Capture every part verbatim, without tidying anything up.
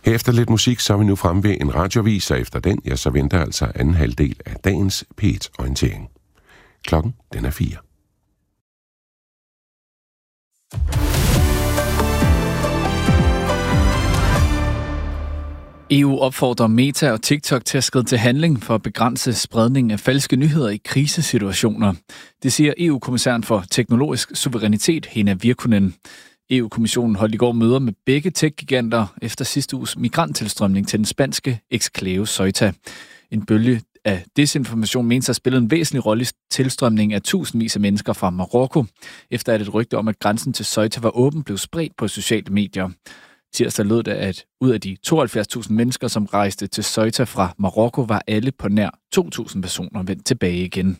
Her efter lidt musik, så er vi nu fremme ved en radioavis, og efter den, ja, så venter altså anden halvdel af dagens P et-orientering. Klokken, den er fire. E U opfordrer Meta og TikTok til at skride til handling for at begrænse spredningen af falske nyheder i krisesituationer. Det siger E U-kommissæren for teknologisk suverænitet, Henna Virkkunen. E U-kommissionen holdt i går møder med begge tech-giganter efter sidste uges migranttilstrømning til den spanske eksklave Ceuta. En bølge af desinformation menes at spille en væsentlig rolle i tilstrømningen af tusindvis af mennesker fra Marokko, efter at et rygte om, at grænsen til Ceuta var åben, blev spredt på sociale medier. Tirsdag lød det, at ud af de tooghalvfjerds tusind mennesker, som rejste til Ceuta fra Marokko, var alle på nær to tusind personer vendt tilbage igen.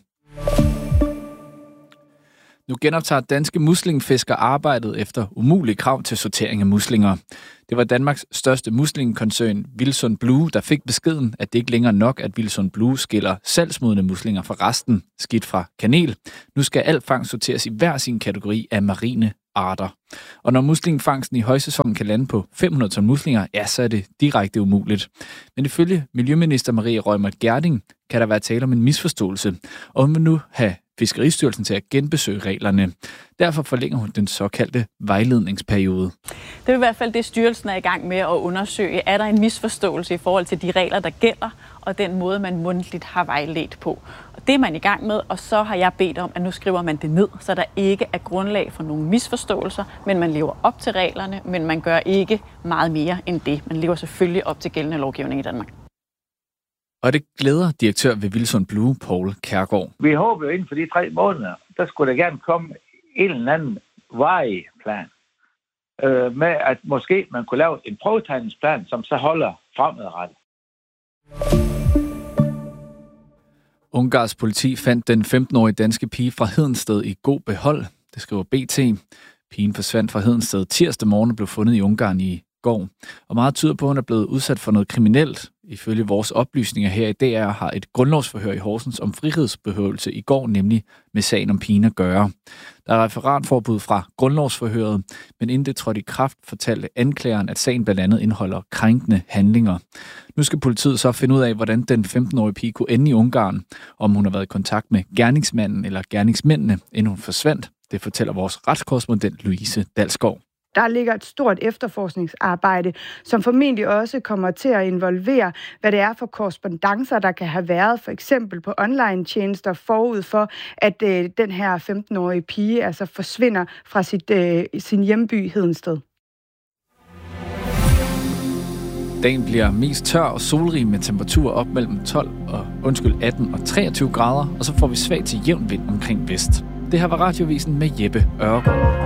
Nu genoptager danske muslingfiskere arbejdet efter umulige krav til sortering af muslinger. Det var Danmarks største muslingkoncern, Wilson Blue, der fik beskeden, at det ikke længere nok, at Wilson Blue skiller salgsmodne muslinger fra resten, skidt fra kanel. Nu skal al fangst sorteres i hver sin kategori af marine arter. Og når muslingefangsten i højsæsonen kan lande på fem hundrede ton muslinger, ja, så er det direkte umuligt. Men ifølge Miljøminister Marie Reumert Gjerding kan der være tale om en misforståelse, og hun vil nu have Fiskeristyrelsen til at genbesøge reglerne. Derfor forlænger hun den såkaldte vejledningsperiode. Det er i hvert fald det, styrelsen er i gang med at undersøge. Er der en misforståelse i forhold til de regler, der gælder, og den måde, man mundtligt har vejledt på? Og det er man i gang med, og så har jeg bedt om, at nu skriver man det ned, så der ikke er grundlag for nogle misforståelser, men man lever op til reglerne, men man gør ikke meget mere end det. Man lever selvfølgelig op til gældende lovgivning i Danmark. Og det glæder direktør ved Wilson Blue, Poul Kjærgaard. Vi håber jo inden for de tre måneder, der skulle der gerne komme en eller anden varig plan. Øh, med at måske man kunne lave en prøvetegningsplan, som så holder fremadrettet. Ungarns politi fandt den femten-årige danske pige fra Hedensted i god behold. Det skriver B T. Pigen forsvandt fra Hedensted tirsdag morgen og blev fundet i Ungarn i går. Og meget tyder på, at hun er blevet udsat for noget kriminelt. Ifølge vores oplysninger her i D R har et grundlovsforhør i Horsens om frihedsberøvelse i går, nemlig med sagen om pigen at gøre. Der er referatforbud fra grundlovsforhøret, men inden det trådte i kraft, fortalte anklageren, at sagen blandt andet indeholder krænkende handlinger. Nu skal politiet så finde ud af, hvordan den femten-årige pige kunne ende i Ungarn, om hun har været i kontakt med gerningsmanden eller gerningsmændene, inden hun forsvandt. Det fortæller vores retskorrespondent Louise Dalsgaard. Der ligger et stort efterforskningsarbejde, som formentlig også kommer til at involvere, hvad det er for korrespondancer, der kan have været, for eksempel på online-tjenester forud for, at øh, den her femten-årige pige altså forsvinder fra sit, øh, sin hjemby Hedensted. Dagen bliver mest tør og solrig med temperaturer op mellem tolv og undskyld atten og treogtyve grader, og så får vi svag til jævn vind omkring vest. Det her var Radiovisen med Jeppe Ørgaard.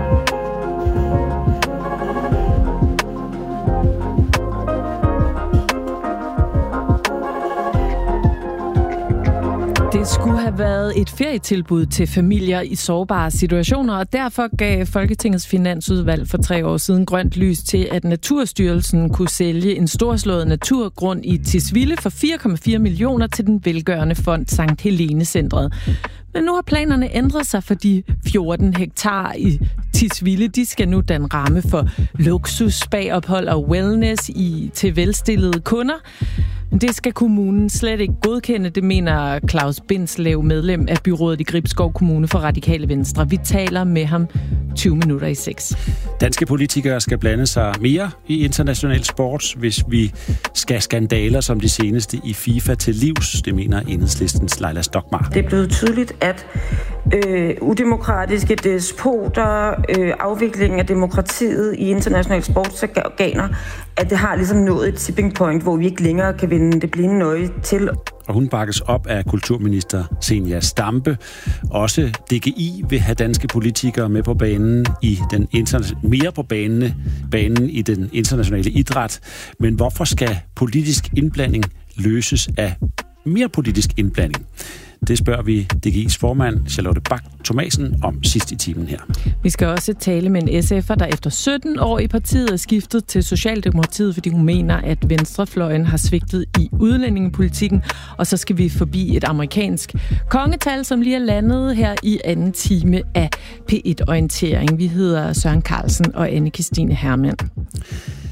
Det skulle have været et ferietilbud til familier i sårbare situationer, og derfor gav Folketingets finansudvalg for tre år siden grønt lys til, at Naturstyrelsen kunne sælge en storslået naturgrund i Tisvilde for fire komma fire millioner til den velgørende fond Sankt Helene Centret. Men nu har planerne ændret sig, for de fjorten hektar i Tisvilde, de skal nu danne ramme for luksus, spa-ophold og wellness i, til velstillede kunder. Men det skal kommunen slet ikke godkende, det mener Claus Bindslev, medlem af byrådet i Gribskov Kommune for Radikale Venstre. Vi taler med ham tyve minutter i seks. Danske politikere skal blande sig mere i international sport, hvis vi skal skandaler som de seneste i FIFA til livs, det mener Enhedslistens Laila Stokmar. Det er blevet tydeligt, at øh, udemokratiske despoter, øh, afviklingen af demokratiet i internationale sportsorganer, at det har ligesom nået et tipping point, hvor vi ikke længere kan vinde det blinde øje til. Og hun bakkes op af kulturminister Zenia Stampe. Også D G I vil have danske politikere med på banen i den interna- mere på banen, banen i den internationale idræt. Men hvorfor skal politisk indblanding løses af mere politisk indblanding? Det spørger vi D G I's formand Charlotte Bach Thomasen om sidst i timen her. Vi skal også tale med en S F'er, der efter sytten år i partiet er skiftet til Socialdemokratiet, fordi hun mener, at venstrefløjen har svigtet i udlændingepolitikken. Og så skal vi forbi et amerikansk kongetal, som lige er landet her i anden time af P et-orientering. Vi hedder Søren Carlsen og Anne-Kristine Hermann.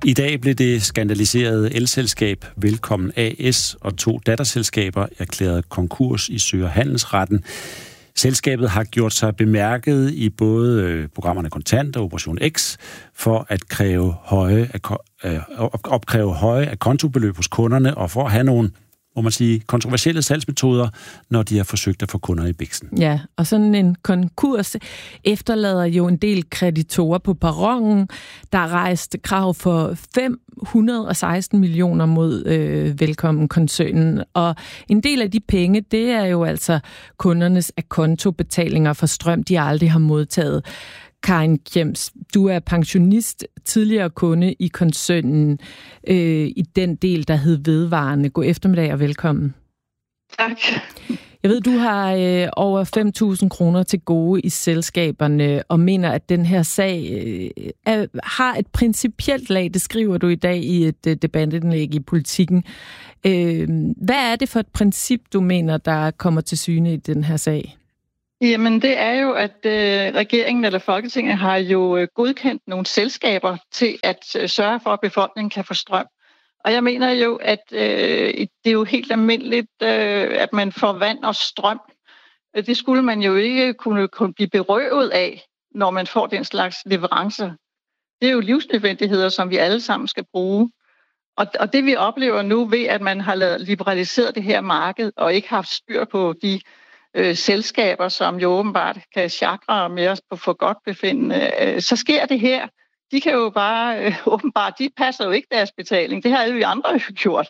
I dag blev det skandaliserede elselskab Velkommen A S og to datterselskaber erklæret konkurs i Sø- og Handelsretten. Selskabet har gjort sig bemærket i både programmerne Kontant og Operation X for at kræve høje, opkræve høje akontobeløb hos kunderne og for at have nogle, må man sige, kontroversielle salgsmetoder, når de har forsøgt at få kunder i biksen. Ja, og sådan en konkurs efterlader jo en del kreditorer på perronen. Der er rejst krav for fem hundrede og seksten millioner mod øh, Velkommen-koncernen, og en del af de penge, det er jo altså kundernes akontobetalinger for strøm, de aldrig har modtaget. Karin Kjems, du er pensionist, tidligere kunde i koncernen øh, i den del, der hed vedvarende. God eftermiddag og velkommen. Tak. Jeg ved, du har øh, over fem tusind kroner til gode i selskaberne og mener, at den her sag øh, er, har et principielt lag. Det skriver du i dag i et øh, debatindlæg i Politikken. Øh, hvad er det for et princip, du mener, der kommer til syne i den her sag? Jamen det er jo, at øh, regeringen eller Folketinget har jo øh, godkendt nogle selskaber til at øh, sørge for, at befolkningen kan få strøm. Og jeg mener jo, at øh, det er jo helt almindeligt, øh, at man får vand og strøm. Det skulle man jo ikke kunne, kunne blive berøvet af, når man får den slags leverancer. Det er jo livsnødvendigheder, som vi alle sammen skal bruge. Og, og det vi oplever nu ved, at man har lavet liberaliseret det her marked og ikke haft styr på de Øh, selskaber, som jo åbenbart kan chakre med os på for godt befindende, øh, så sker det her. De kan jo bare, øh, åbenbart, de passer jo ikke deres betaling. Det har alle vi andre jo gjort.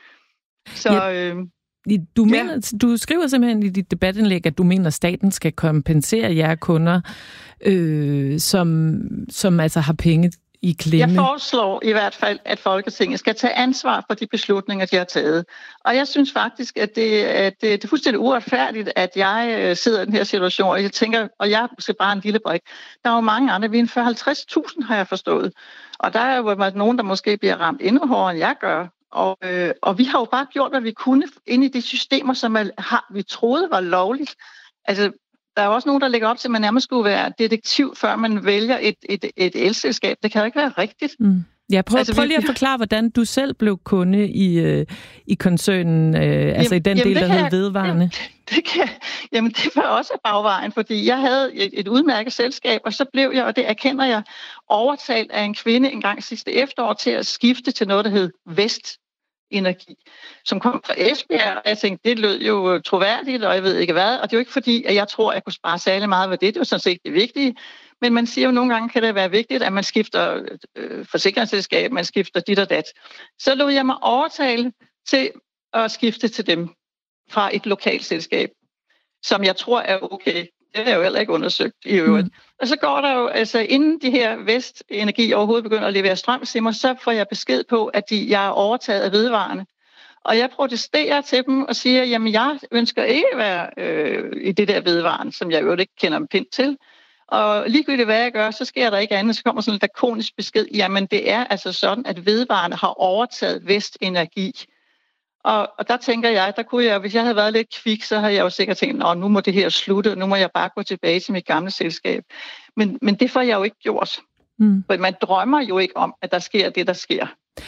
Så, øh, du, mener, ja. du skriver simpelthen i dit debatindlæg, at du mener, at staten skal kompensere jer kunder, øh, som, som altså har penge i klemme. Jeg foreslår i hvert fald, at Folketinget skal tage ansvar for de beslutninger, de har taget. Og jeg synes faktisk, at det, at det, det er fuldstændig uretfærdigt, at jeg sidder i den her situation, og jeg tænker, og jeg skal bare en lille brik. Der er jo mange andre. Vi er en fyrre til halvtreds tusind, har jeg forstået. Og der er jo nogen, der måske bliver ramt endnu hårdere, end jeg gør. Og, øh, og vi har jo bare gjort, hvad vi kunne inde i de systemer, som har, vi troede var lovligt. Altså, der er også nogen, der lægger op til, at man nærmest skulle være detektiv, før man vælger et, et, et elselskab. Det kan jo ikke være rigtigt. Mm. Ja, prøv, altså, prøv lige at forklare, hvordan du selv blev kunde i, øh, i koncernen, øh, jamen, altså i den jamen, del, der hed vedvarende. Det, det kan, jamen, det var også bagvejen, fordi jeg havde et, et udmærket selskab, og så blev jeg, og det erkender jeg, overtalt af en kvinde en gang sidste efterår til at skifte til noget, der hed Vest Energi, som kom fra Esbjerg, og jeg tænkte, det lød jo troværdigt, og jeg ved ikke hvad, og det er jo ikke fordi, at jeg tror, at jeg kunne spare særlig meget ved det, det er jo sådan set det vigtige, men man siger jo, nogle gange kan det være vigtigt, at man skifter øh, forsikringsselskab, man skifter dit og dat. Så lod jeg mig overtale til at skifte til dem fra et lokalt selskab, som jeg tror er okay. Det er jo heller ikke undersøgt i øvrigt. Mm. Og så går der jo, altså inden de her Vest Energi overhovedet begynder at levere strøm til mig, så får jeg besked på, at de, jeg er overtaget af vedvarende. Og jeg protesterer til dem og siger, jamen jeg ønsker ikke at være øh, i det der vedvarende, som jeg jo ikke kender en pind til. Og ligegyldigt hvad jeg gør, så sker der ikke andet. Så kommer sådan en lakonisk besked, jamen det er altså sådan, at vedvarende har overtaget Vest Energi. Og, og der tænker jeg, der kunne jeg, hvis jeg havde været lidt kvik, så havde jeg jo sikkert tænkt, nå, nu må det her slutte, nu må jeg bare gå tilbage til mit gamle selskab. Men, men det får jeg jo ikke gjort. Mm. For man drømmer jo ikke om, at der sker det, der sker.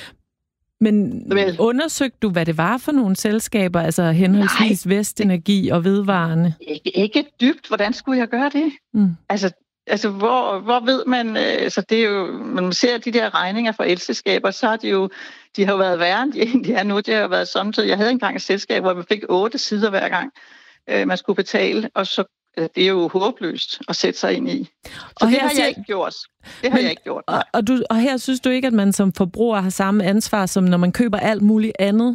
Men Vel. undersøgte du, hvad det var for nogle selskaber, altså henholdsvis Vest Energi og vedvarende? Ikke, ikke dybt. Hvordan skulle jeg gøre det? Mm. Altså, altså hvor, hvor ved man, altså det er jo, man ser de der regninger fra elselskaber, så har de jo, de har jo været værre, end de egentlig er nu. Det har jo været samtidig. Jeg havde engang et selskab, hvor man fik otte sider hver gang, øh, man skulle betale, og så det er jo håbløst at sætte sig ind i. Så og det har jeg ikke gjort. Det har men, jeg ikke gjort. Og, og, du, og her synes du ikke, at man som forbruger har samme ansvar, som når man køber alt muligt andet?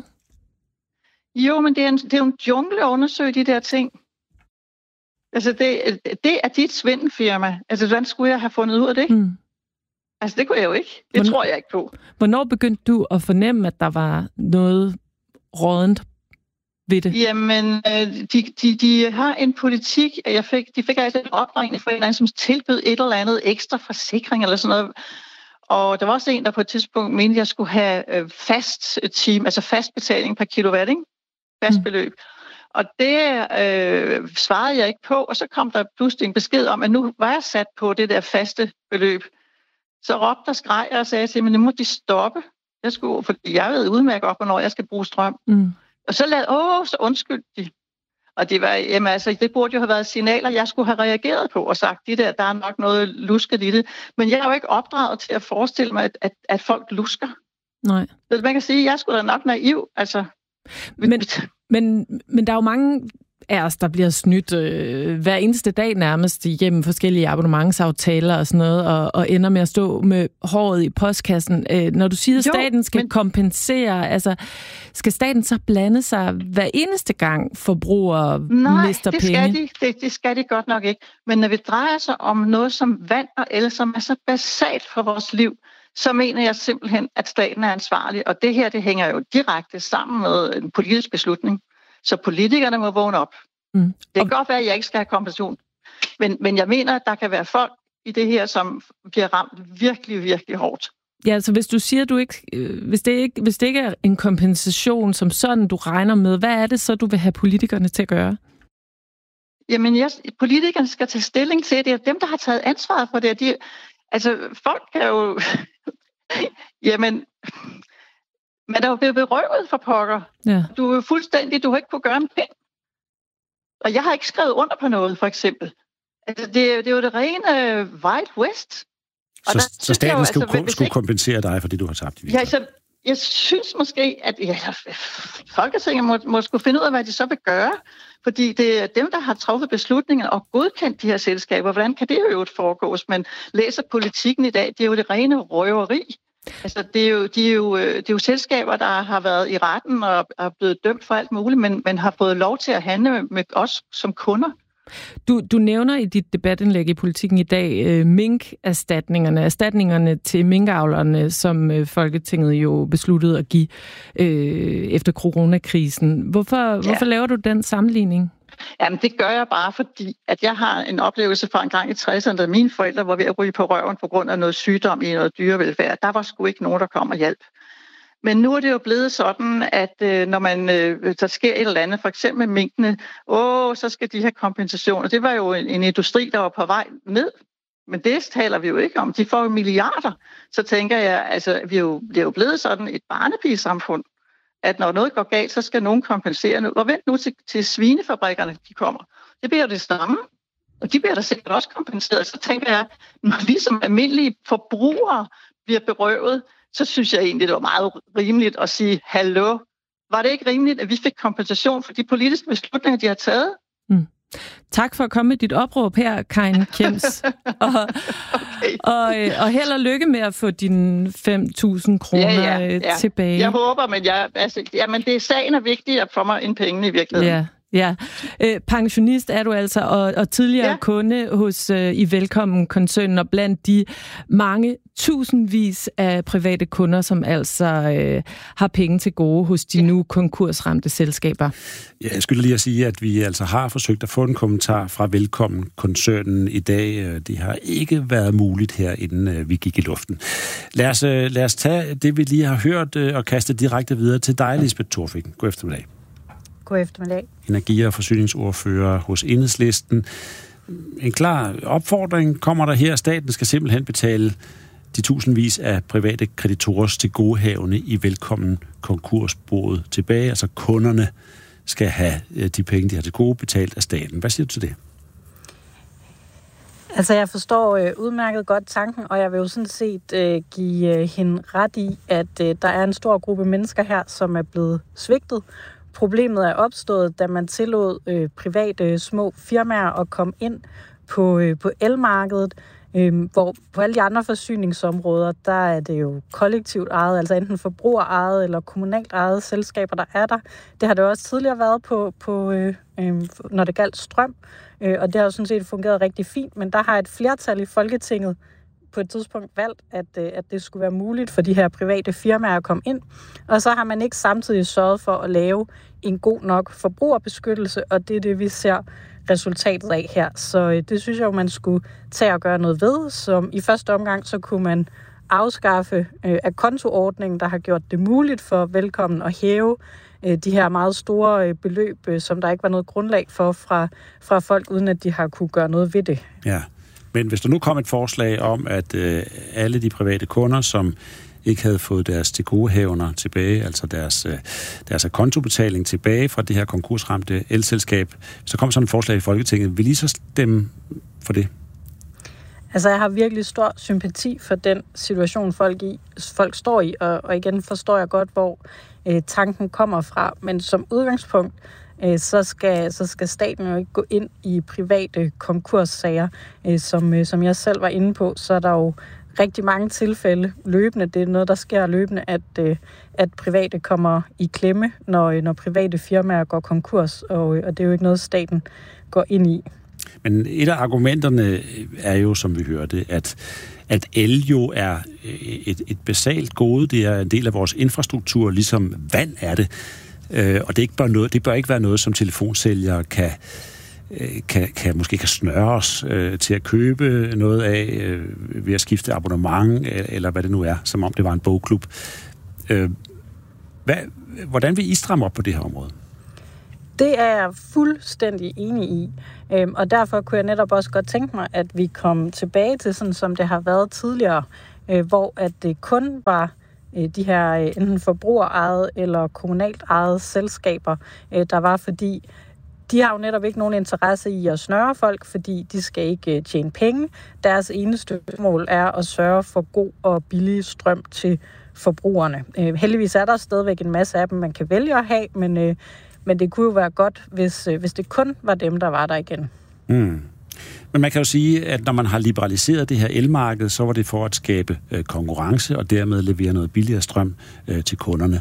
Jo, men det er, en, det er jo en jungle at undersøge de der ting. Altså, det, det er dit svindelfirma. Altså, hvordan skulle jeg have fundet ud af det? Mm. Altså, det kunne jeg jo ikke. Det hvornår, tror jeg ikke på. Hvornår begyndte du at fornemme, at der var noget rådent ved det? Jamen, de, de, de har en politik, jeg fik, de fik altså en opringning fra en eller anden, som tilbød et eller andet ekstra forsikring eller sådan noget. Og der var også en, der på et tidspunkt mente, at jeg skulle have fast team, altså fast betaling per kilowatt, ikke? Fast beløb. Mm. Og det øh, svarede jeg ikke på, og så kom der pludselig en besked om, at nu var jeg sat på det der faste beløb. Så råbte og skreg og sagde til mig, nu må de stoppe. Jeg skulle, fordi jeg ved udmærket op, hvornår jeg skal bruge strøm. Mm. Og så lad, åh, så undskyldte de. Og det var, jamen altså, det burde jo have været signaler, jeg skulle have reageret på og sagt, det der, der er nok noget lusket i det. Men jeg er jo ikke opdraget til at forestille mig, at, at, at folk lusker. Nej. Så man kan sige, at jeg skulle da nok naiv, altså. Men, men, men der er jo mange af os, der bliver snydt øh, hver eneste dag nærmest igennem forskellige abonnementsaftaler og sådan noget, og, og ender med at stå med håret i postkassen. Øh, når du siger, at staten skal men... kompensere, altså skal staten så blande sig hver eneste gang forbrugere Nej, mister det penge? Nej, det, det, det skal de godt nok ikke. Men når vi drejer sig om noget som vand og el, som er så basalt for vores liv, så mener jeg simpelthen, at staten er ansvarlig. Og det her, det hænger jo direkte sammen med en politisk beslutning. Så politikerne må vågne op. Mm. Det kan godt være, at jeg ikke skal have kompensation. Men, men jeg mener, at der kan være folk i det her, som bliver ramt virkelig, virkelig hårdt. Ja, så hvis du siger, du ikke, hvis det ikke, hvis det ikke er en kompensation som sådan, du regner med, hvad er det så, du vil have politikerne til at gøre? Jamen, jeg, politikerne skal tage stilling til det. Det er dem, der har taget ansvaret for det. De, altså, folk kan jo... Jamen... Men der er jo blevet berøvet for pokker. Ja. Du er jo fuldstændig, du har ikke kunne gøre en pind. Og jeg har ikke skrevet under på noget, for eksempel. Altså, det, det er jo det rene Wild West. Og så, der, så staten jo, skulle, altså, kom, skulle kompensere dig for det, du har tabt i ja, altså, jeg synes måske, at ja, Folketinget må, må skulle finde ud af, hvad de så vil gøre. Fordi det er dem, der har truffet beslutninger og godkendt de her selskaber. Hvordan kan det jo foregås? Men læser politikken i dag, det er jo det rene røveri. Altså, det er, jo, de er jo, det er jo selskaber, der har været i retten og er blevet dømt for alt muligt, men, men har fået lov til at handle med os som kunder. Du, du nævner i dit debatindlæg i Politikken i dag øh, mink-erstatningerne, erstatningerne til minkavlerne, som øh, Folketinget jo besluttede at give øh, efter coronakrisen. Hvorfor, ja. hvorfor laver du den sammenligning? Jamen, det gør jeg bare, fordi at jeg har en oplevelse fra en gang i tresserne, da mine forældre var ved at ryge på røven på grund af noget sygdom i noget dyrevelfærd. Der var sgu ikke nogen, der kom og hjalp. Men nu er det jo blevet sådan, at øh, når man øh, der sker et eller andet, for eksempel med minkene, åh, så skal de have kompensation. Og det var jo en, en industri, der var på vej ned. Men det taler vi jo ikke om. De får jo milliarder. Så tænker jeg, altså, vi er jo, det er jo blevet sådan et barnepigesamfund, at når noget går galt, så skal nogen kompensere nu. Og vent nu til, til svinefabrikkerne, de kommer. Det bliver jo det samme. Og de bliver da sikkert også kompenseret. Så tænker jeg, når vi som almindelige forbrugere bliver berøvet, så synes jeg egentlig, det var meget rimeligt at sige, hallo, var det ikke rimeligt, at vi fik kompensation for de politiske beslutninger, de har taget? Mm. Tak for at komme med dit opråb her, Karin Kjems. og, okay. og, og held og lykke med at få dine fem tusind kroner ja, ja, ja. tilbage. Jeg håber, men, jeg, altså, jamen, det er sagen er vigtigt at få mig en penge i virkeligheden. Ja. Ja, øh, pensionist er du altså, og, og tidligere ja. kunde hos øh, i Velkommen-koncernen, og blandt de mange tusindvis af private kunder, som altså øh, har penge til gode hos de ja. nu konkursramte selskaber. Ja, jeg skulle lige at sige, at vi altså har forsøgt at få en kommentar fra Velkommen-koncernen i dag. Det har ikke været muligt her, inden vi gik i luften. Lad os, lad os tage det, vi lige har hørt, og kaste direkte videre til dig, Lisbeth Thorfing. God eftermiddag. God eftermiddag. Energi- og forsyningsordfører hos Enhedslisten. En klar opfordring kommer der her. Staten skal simpelthen betale de tusindvis af private kreditorers til godehavende i Velkommen konkursboet tilbage. Altså kunderne skal have de penge, de har til gode, betalt af staten. Hvad siger du til det? Altså, jeg forstår øh, udmærket godt tanken, og jeg vil jo sådan set øh, give øh, hende ret i, at øh, der er en stor gruppe mennesker her, som er blevet svigtet. Problemet er opstået, da man tillod øh, private øh, små firmaer at komme ind på, øh, på elmarkedet, øh, hvor på alle de andre forsyningsområder, der er det jo kollektivt ejet, altså enten forbrugerejet eller kommunalt ejet selskaber, der er der. Det har det også tidligere været på, på øh, øh, når det galt strøm, øh, og det har jo sådan set fungeret rigtig fint, men der har et flertal i Folketinget på et tidspunkt valgt, at, at det skulle være muligt for de her private firmaer at komme ind. Og så har man ikke samtidig sørget for at lave en god nok forbrugerbeskyttelse, og det er det, vi ser resultatet af her. Så det synes jeg jo, man skulle tage og gøre noget ved. Som i første omgang, så kunne man afskaffe øh, akontoordningen, der har gjort det muligt for Velkommen at hæve øh, de her meget store øh, beløb, øh, som der ikke var noget grundlag for fra, fra folk, uden at de har kunne gøre noget ved det. Ja. Men hvis der nu kom et forslag om, at øh, alle de private kunder, som ikke havde fået deres tilgodehavender tilbage, altså deres, øh, deres kontobetaling tilbage fra det her konkursramte elselskab, så kom sådan et forslag i Folketinget. Vil I så stemme for det? Altså, jeg har virkelig stor sympati for den situation, folk, i, folk står i, og, og igen forstår jeg godt, hvor øh, tanken kommer fra. Men som udgangspunkt, øh, så, skal, så skal staten jo ikke gå ind i private konkurssager. Øh, som, øh, som jeg selv var inde på, så er der jo rigtig mange tilfælde løbende. Det er noget, der sker løbende, at, øh, at private kommer i klemme, når, når private firmaer går konkurs, og, og det er jo ikke noget, staten går ind i. Men et af argumenterne er jo, som vi hørte, at, at el jo er et, et basalt gode. Det er en del af vores infrastruktur, ligesom vand er det. Øh, og det, ikke bør noget, det bør ikke være noget, som telefonsælgere kan, kan, kan måske kan snøre os øh, til at købe noget af øh, ved at skifte abonnement, eller hvad det nu er, som om det var en bogklub. Øh, hvad, hvordan vil I stramme op på det her område? Det er jeg fuldstændig enig i, øhm, og derfor kunne jeg netop også godt tænke mig, at vi kom tilbage til sådan, som det har været tidligere, øh, hvor at det kun var øh, de her øh, enten forbrugerejede eller kommunalt ejede selskaber, øh, der var, fordi de har jo netop ikke nogen interesse i at snøre folk, fordi de skal ikke øh, tjene penge. Deres eneste mål er at sørge for god og billig strøm til forbrugerne. Øh, heldigvis er der stadigvæk en masse af dem, man kan vælge at have, men øh, Men det kunne jo være godt, hvis, hvis det kun var dem, der var der igen. Mm. Men man kan jo sige, at når man har liberaliseret det her elmarked, så var det for at skabe øh, konkurrence og dermed levere noget billigere strøm øh, til kunderne.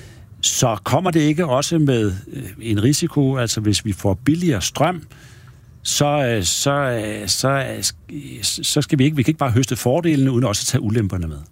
Så kommer det ikke også med øh, en risiko, altså hvis vi får billigere strøm, så, øh, så, øh, så, øh, så skal vi ikke, vi kan ikke bare høste fordelene, uden også at tage ulemperne med.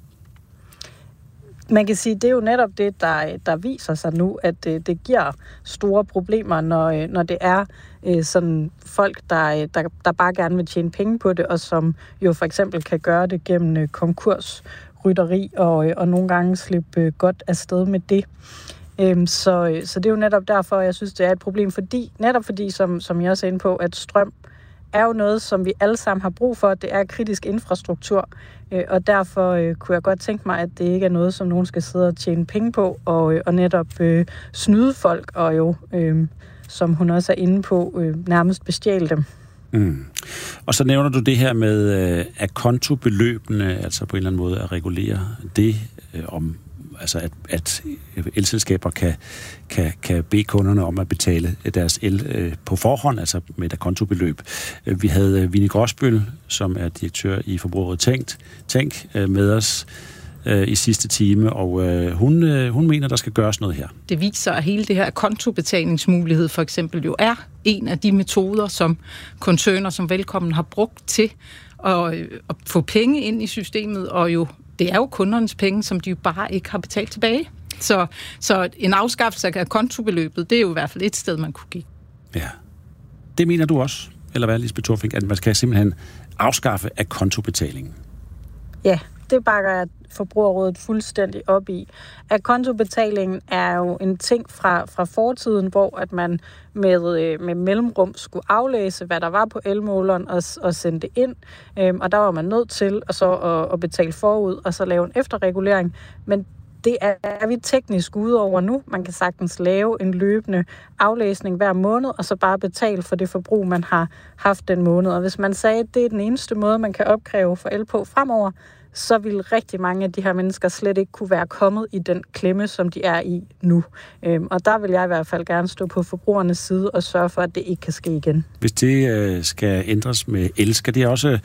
Man kan sige, det er jo netop det, der, der viser sig nu, at det, det giver store problemer, når, når det er øh, sådan folk, der, der, der bare gerne vil tjene penge på det, og som jo for eksempel kan gøre det gennem konkursrytteri og, og nogle gange slippe godt afsted med det. Øhm, så, så det er jo netop derfor, jeg synes, det er et problem, fordi netop fordi, som, som jeg også er inde på, at strøm er jo noget, som vi alle sammen har brug for. Det er kritisk infrastruktur, øh, og derfor øh, kunne jeg godt tænke mig, at det ikke er noget, som nogen skal sidde og tjene penge på, og, øh, og netop øh, snyde folk, og jo, øh, som hun også er inde på, øh, nærmest bestjæle dem. Mm. Og så nævner du det her med øh, at kontobeløbene, altså på en eller anden måde at regulere det, øh, om altså at, at elselskaber kan, kan, kan bede kunderne om at betale deres el øh, på forhånd, altså med et kontobeløb. Vi havde Vinnie Gråsbøl, som er direktør i Forbrugerrådet Tænk, Tænk øh, med os øh, i sidste time, og øh, hun, øh, hun mener, der skal gøres noget her. Det viser, at hele det her kontobetalingsmulighed for eksempel jo er en af de metoder, som koncerner som Velkommen har brugt til at, at få penge ind i systemet, og jo det er jo kundernes penge, som de jo bare ikke har betalt tilbage. Så, så en afskaffelse af kontobeløbet, det er jo i hvert fald et sted, man kunne give. Ja. Det mener du også, eller hvad, Lisbeth Thorfink, at man skal simpelthen afskaffe af kontobetalingen? Ja, det bakker jeg Forbrugerrådet fuldstændig op i. At kontobetalingen er jo en ting fra, fra fortiden, hvor at man med, med mellemrum skulle aflæse, hvad der var på elmåleren og, og sende det ind. Øhm, og der var man nødt til at, så, at, at betale forud og så lave en efterregulering. Men det er, er vi teknisk ude over nu. Man kan sagtens lave en løbende aflæsning hver måned, og så bare betale for det forbrug, man har haft den måned. Og hvis man sagde, at det er den eneste måde, man kan opkræve for el på fremover, så vil rigtig mange af de her mennesker slet ikke kunne være kommet i den klemme, som de er i nu. Øhm, og der vil jeg i hvert fald gerne stå på forbrugernes side og sørge for, at det ikke kan ske igen. Hvis det øh, skal ændres med el, skal det også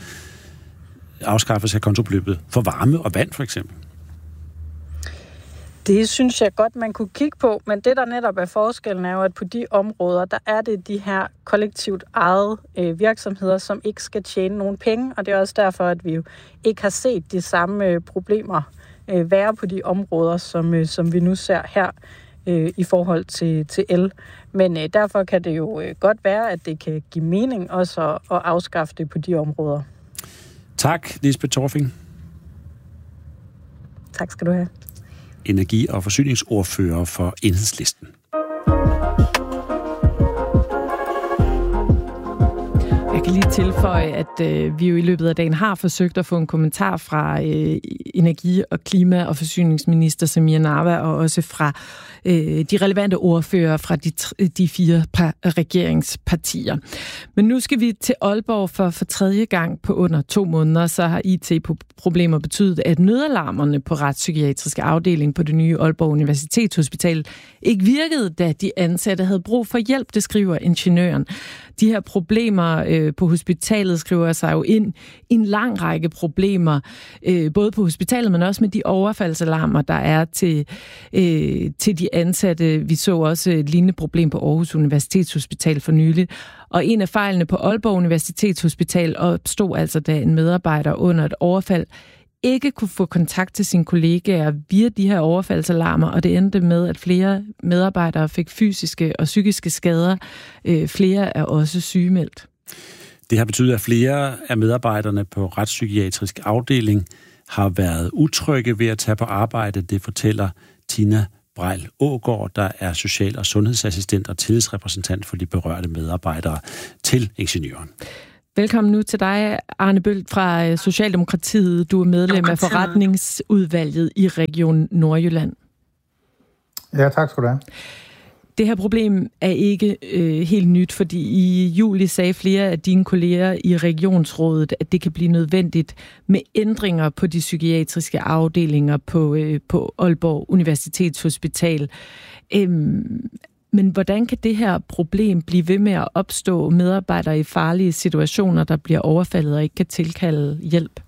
afskaffes af kontobeløbet for varme og vand for eksempel? Det synes jeg godt, man kunne kigge på, men det, der netop er forskellen, er jo, at på de områder, der er det de her kollektivt ejede øh, virksomheder, som ikke skal tjene nogen penge, og det er også derfor, at vi jo ikke har set de samme øh, problemer øh, være på de områder, som, øh, som vi nu ser her øh, i forhold til, til el. Men øh, derfor kan det jo øh, godt være, at det kan give mening også at, at afskaffe det på de områder. Tak, Lisbeth Thorfink. Tak skal du have. Energi- og forsyningsordfører for Enhedslisten. Jeg kan lige tilføje, at øh, vi jo i løbet af dagen har forsøgt at få en kommentar fra øh, energi- og klima- og forsyningsminister Samir Nawa, og også fra øh, de relevante ordfører fra de, de fire par regeringspartier. Men nu skal vi til Aalborg, for for tredje gang på under to måneder, så har I T-problemer betydet, at nødalarmerne på retspsykiatriske afdeling på det nye Aalborg Universitetshospital ikke virkede, da de ansatte havde brug for hjælp, det skriver ingeniøren. De her problemer øh, på hospitalet skriver sig jo ind i en lang række problemer, øh, både på hospitalet, men også med de overfaldsalarmer, der er til, øh, til de ansatte. Vi så også et lignende problem på Aarhus Universitetshospital for nylig. Og en af fejlene på Aalborg Universitetshospital opstod altså, da en medarbejder under et overfald ikke kunne få kontakt til sine kollegaer via de her overfaldsalarmer, og det endte med, at flere medarbejdere fik fysiske og psykiske skader. Flere er også sygemeldt. Det har betydet, at flere af medarbejderne på retspsykiatrisk afdeling har været utrygge ved at tage på arbejde. Det fortæller Tina Brejl Aagaard, der er social- og sundhedsassistent og tillidsrepræsentant for de berørte medarbejdere til ingeniøren. Velkommen nu til dig, Arne Bølt fra Socialdemokratiet. Du er medlem af forretningsudvalget i Region Nordjylland. Ja, tak skal du have. Det her problem er ikke øh, helt nyt, fordi i juli sagde flere af dine kolleger i regionsrådet, at det kan blive nødvendigt med ændringer på de psykiatriske afdelinger på, øh, på Aalborg Universitetshospital. Øhm, Men hvordan kan det her problem blive ved med at opstå medarbejdere i farlige situationer, der bliver overfaldet og ikke kan tilkalde hjælp?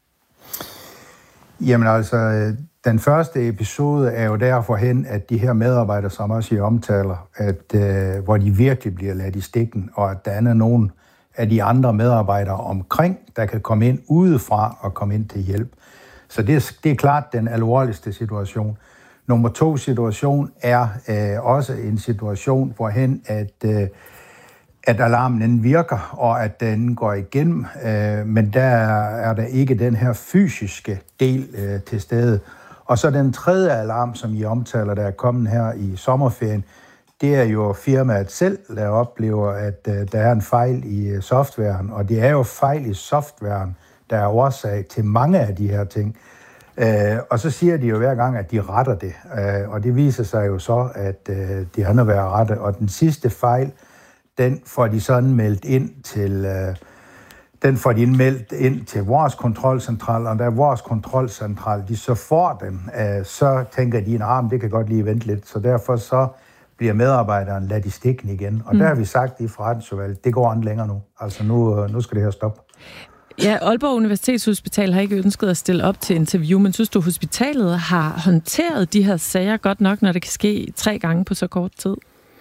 Jamen altså, den første episode er jo derfor hen, at de her medarbejdere, som også I omtaler, at, øh, hvor de virkelig bliver ladt i stikken, og at der er nogen af de andre medarbejdere omkring, der kan komme ind udefra og komme ind til hjælp. Så det er, det er klart den alvorligste situation. Nummer to situation er øh, også en situation, hvorhen at, øh, at alarmen den virker, og at den går igennem, øh, men der er der ikke den her fysiske del øh, til stede. Og så den tredje alarm, som I omtaler, der er kommet her i sommerferien, det er jo firmaet selv, der oplever, at øh, der er en fejl i øh, softwaren, og det er jo fejl i softwaren, der er årsag til mange af de her ting. Uh, og så siger de jo hver gang, at de retter det, uh, og det viser sig jo så, at uh, de har været rette. Og den sidste fejl, den får de sådan meldt ind til, uh, den får de meldt ind til vores kontrolcentral, og da vores kontrolcentral, de så får den, uh, så tænker de, at det kan godt lige vente lidt, så derfor så bliver medarbejderen ladt i stikken igen. Og mm. der har vi sagt i forretningsudvalget, det går an længere nu. Altså nu, uh, nu skal det her stoppe. Ja, Aalborg Universitetshospital har ikke ønsket at stille op til interview, men synes du, hospitalet har håndteret de her sager godt nok, når det kan ske tre gange på så kort tid?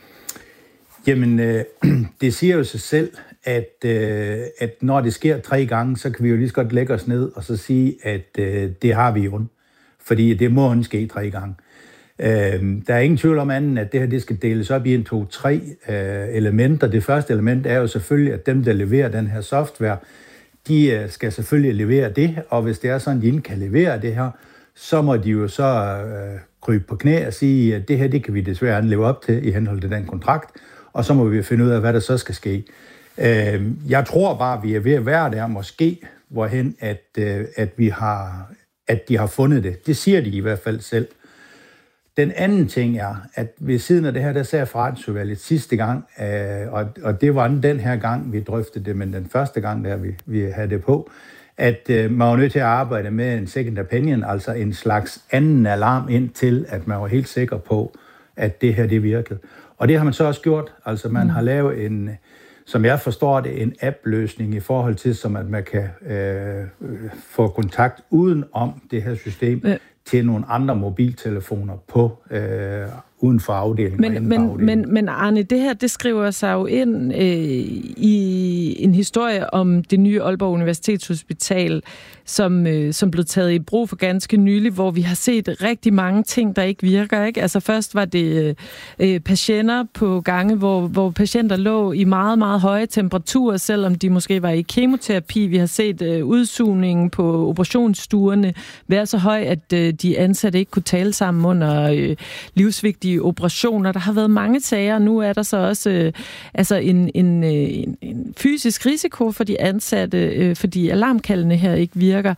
Jamen, øh, det siger jo sig selv, at, øh, at når det sker tre gange, så kan vi jo lige så godt lægge os ned og så sige, at øh, det har vi jo. Fordi det må jo ske tre gange. Øh, der er ingen tvivl om anden, at det her det skal deles op i en, to, tre øh, elementer. Det første element er jo selvfølgelig, at dem, der leverer den her software, de skal selvfølgelig levere det, og hvis det er sådan, at de ikke kan levere det her, så må de jo så øh, krybe på knæ og sige, at det her, det kan vi desværre leve op til i henhold til den kontrakt, og så må vi finde ud af, hvad der så skal ske. Øh, jeg tror bare, at vi er ved at være der måske, hvorhen at, øh, at, vi har, at de har fundet det. Det siger de i hvert fald selv. Den anden ting er, at ved siden af det her, der sagde forretningsudvalget sidste gang, øh, og, og det var den her gang, vi drøftede det, men den første gang, der vi, vi havde det på, at øh, man var nødt til at arbejde med en second opinion, altså en slags anden alarm ind til, at man var helt sikker på, at det her, det virkede. Og det har man så også gjort. Altså man mm. har lavet en, som jeg forstår det, en app-løsning i forhold til, som at man kan øh, få kontakt uden om det her system, ja. til nogle andre mobiltelefoner på øh, uden for afdelingen. Men, men, afdelingen. men, men Arne, det her, det skriver sig jo ind øh, i en historie om det nye Aalborg Universitetshospital, som, øh, som blev taget i brug for ganske nylig, hvor vi har set rigtig mange ting, der ikke virker. Ikke? Altså først var det øh, patienter på gange, hvor, hvor patienter lå i meget, meget høje temperaturer, selvom de måske var i kemoterapi. Vi har set øh, udsugningen på operationsstuerne være så høj, at øh, de ansatte ikke kunne tale sammen under øh, livsvigtige unødige operationer. Der har været mange sager, nu er der så også øh, altså en, en, en, en fysisk risiko for de ansatte, øh, fordi alarmkaldene her ikke virker.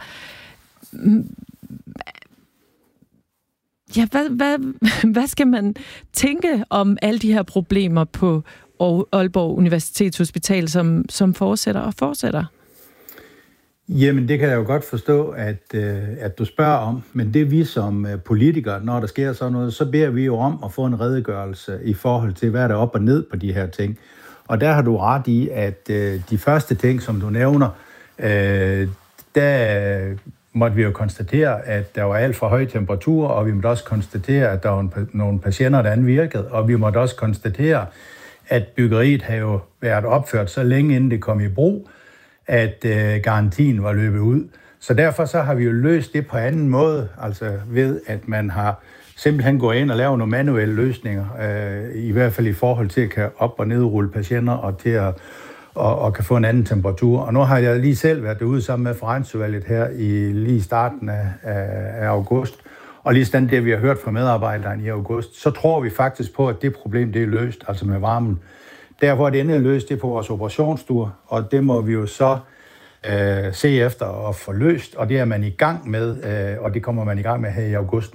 Ja, hvad, hvad, hvad skal man tænke om alle de her problemer på Aalborg Universitetshospital, som, som fortsætter og fortsætter? Jamen, det kan jeg jo godt forstå, at, øh, at du spørger om. Men det vi som øh, politikere, når der sker sådan noget, så beder vi jo om at få en redegørelse i forhold til, hvad der er op og ned på de her ting. Og der har du ret i, at øh, de første ting, som du nævner, øh, der måtte vi jo konstatere, at der var alt for høj temperatur, og vi måtte også konstatere, at der var nogle patienter, der anvirkede, og vi måtte også konstatere, at byggeriet havde jo været opført så længe, inden det kom i brug, at øh, garantien var løbet ud. Så derfor så har vi jo løst det på anden måde, altså ved, at man har simpelthen gået ind og lavet nogle manuelle løsninger, øh, i hvert fald i forhold til at kan op- og nedrulle patienter, og til at og, og kan få en anden temperatur. Og nu har jeg lige selv været derude sammen med forretningsudvalget her i lige starten af, af, af august, og lige sådan det, vi har hørt fra medarbejderne i august, så tror vi faktisk på, at det problem, det er løst, altså med varmen. Der, hvor det endelig er løst, det er på vores operationsstue, og det må vi jo så øh, se efter og få løst, og det er man i gang med, øh, og det kommer man i gang med her i august.